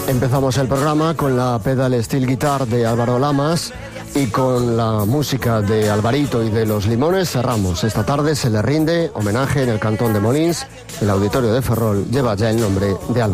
Empezamos el programa con la pedal steel guitar de Álvaro Lamas y con la música de Alvarito y de Los Limones cerramos. Esta tarde se le rinde homenaje en el Cantón de Molins. El auditorio de Ferrol lleva ya el nombre de Álvaro.